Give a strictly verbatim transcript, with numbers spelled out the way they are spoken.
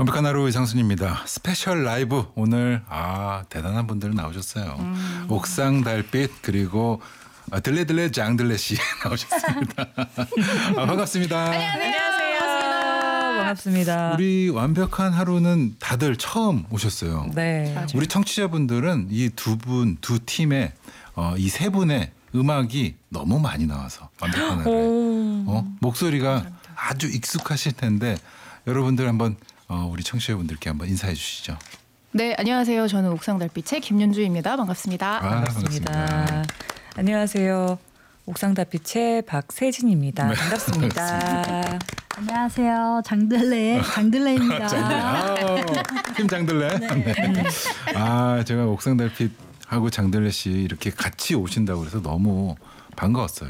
완벽한 하루 이상순입니다. 스페셜 라이브 오늘 아 대단한 분들 나오셨어요. 음. 옥상 달빛 그리고 아, 들레들레 장들레 씨 나오셨습니다. 아, 반갑습니다. 안녕하세요. 반갑습니다. 반갑습니다. 우리 완벽한 하루는 다들 처음 오셨어요. 네. 맞아요. 우리 청취자분들은 이 두 분, 두 팀의 어, 이 세 분의 음악이 너무 많이 나와서 완벽한 하루에 어? 목소리가 감사합니다. 아주 익숙하실 텐데 여러분들 한번 어, 우리 청취자분들께 한번 인사해 주시죠. 네, 안녕하세요. 저는 옥상달빛의 김윤주입니다. 반갑습니다. 아, 반갑습니다. 반갑습니다. 안녕하세요. 옥상달빛의 박세진입니다. 네, 반갑습니다. 안녕하세요. 장들레 장들레입니다. 아, 팀 장들레. 네. 네. 아, 제가 옥상 달빛하고 장들레 씨 이렇게 같이 오신다고 그래서 너무 반가웠어요.